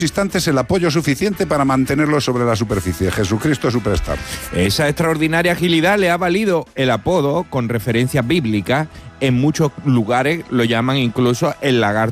instantes el apoyo suficiente para mantenerlo sobre la superficie. Jesucristo Superstar. Esa extraordinaria agilidad le ha valido el apodo con referencias bíblicas. En muchos lugares lo llaman incluso el lagarto